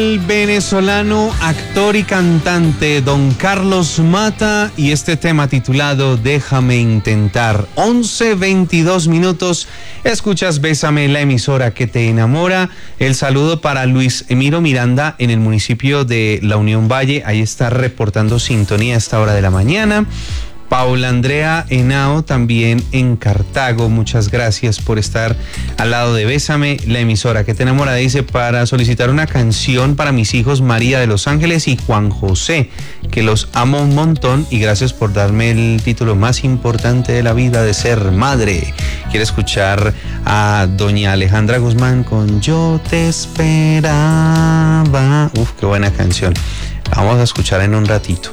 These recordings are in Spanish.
El venezolano, actor y cantante Don Carlos Mata y este tema titulado Déjame Intentar. 11:22 minutos. Escuchas Bésame, la emisora que te enamora. El saludo para Luis Emiro Miranda en el municipio de La Unión Valle. Ahí está reportando sintonía a esta hora de la mañana. Paula Andrea Henao también en Cartago, muchas gracias por estar al lado de Bésame, la emisora que te enamora. Dice, para solicitar una canción para mis hijos María de Los Ángeles y Juan José, que los amo un montón y gracias por darme el título más importante de la vida, de ser madre. Quiere escuchar a doña Alejandra Guzmán con Yo te esperaba. Uf, qué buena canción. La vamos a escuchar en un ratito.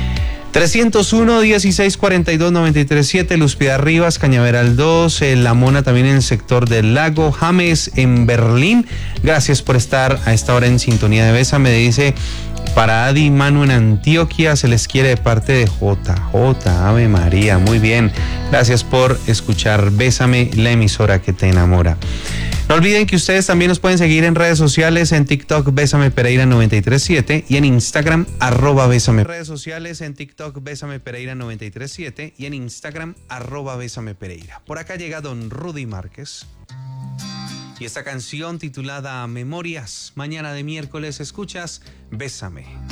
301-1642-937, Luz Piedad Rivas, Cañaveral 2, La Mona también en el sector del Lago, James en Berlín. Gracias por estar a esta hora en sintonía de Bésame. Dice, para Adi y Manu en Antioquia, se les quiere de parte de JJ, Ave María. Muy bien, gracias por escuchar Bésame, la emisora que te enamora. No olviden que ustedes también nos pueden seguir en redes sociales, en TikTok Bésame Pereira 937 y en Instagram @Bésame. Redes sociales en TikTok Bésame Pereira 937 y en Instagram @Bésame Pereira. Por acá llega don Rudy Márquez y esta canción titulada Memorias. Mañana de miércoles escuchas Bésame.